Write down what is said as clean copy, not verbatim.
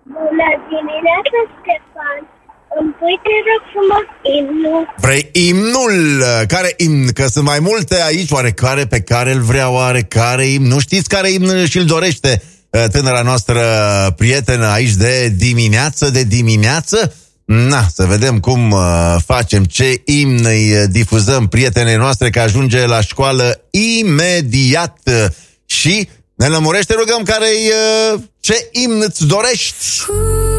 Bună dimineața, Ștefan. Îmi pui, te rog frumos, imnul. Vrei imnul? Care imn? Că sunt mai multe aici. Oarecare pe care îl vrea, oarecare imn? Nu știți care imn și-l dorește tânăra noastră prietenă aici de dimineață? Na, să vedem cum facem, ce imn îi difuzăm prietenei noastre, că ajunge la școală imediat. Și ne lămurește, rugăm, ce imn îți dorești.